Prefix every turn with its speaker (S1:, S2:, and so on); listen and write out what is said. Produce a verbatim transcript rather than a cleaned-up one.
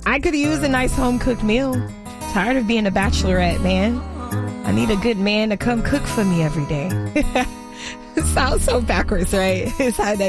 S1: I could use a nice home-cooked meal. Tired of being a bachelorette, man. I need a good man to come cook for me every day. It sounds so backwards, right? It's how that